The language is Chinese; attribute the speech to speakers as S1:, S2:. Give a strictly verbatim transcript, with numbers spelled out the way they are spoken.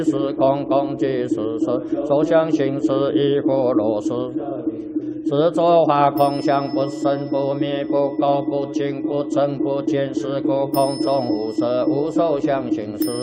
S1: 是空空即是实，所相行识亦复如是。执着法空相不生不灭不垢不净不增不减是故空中无色无受相行识。